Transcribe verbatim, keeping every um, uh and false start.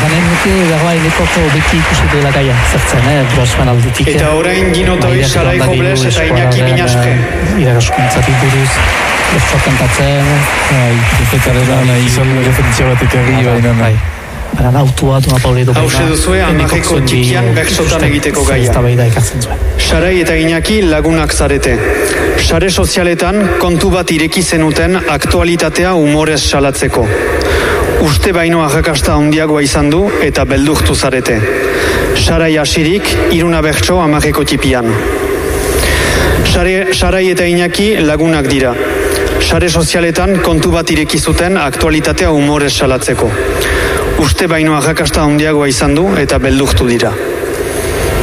nahi nuke dagoeneko beti ikusi duela gaia zertzen, eh, brosman aldetik. Eta orain ginotoi Sarai Jobles eta Iñaki Minaske. Iragoskuntzatik buruz, bertso kantatzen. Prefetarela nahi izan referentzia batek erri baina nahi. Baina autua duna pauledo baina. Hauze duzue amarreko txikian bertsotan egiteko gaia. Sarai eta Iñaki lagunak zarete. Sare sozialetan kontu bat ireki zenuten aktualitatea humorez salatzeko. Uste baino arrakasta handiagoa izan du eta beldurtu zarete. Sarai hasirik, iruna bertso amarreko tipian. Sare, Sarai eta Iñaki lagunak dira. Sare sozialetan kontu bat ireki zuten aktualitatea humorez salatzeko. Uste baino arrakasta handiagoa izan du eta beldurtu dira.